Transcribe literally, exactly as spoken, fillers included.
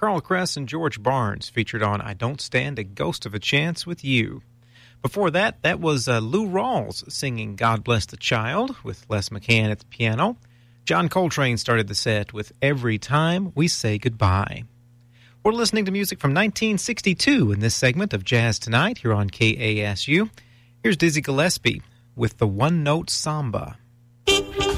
Carl Kress and George Barnes, featured on I Don't Stand a Ghost of a Chance with You. Before that, that was uh, Lou Rawls singing God Bless the Child with Les McCann at the piano. John Coltrane started the set with Every Time We Say Goodbye. We're listening to music from nineteen sixty-two in this segment of Jazz Tonight here on K A S U. Here's Dizzy Gillespie with the One Note Samba.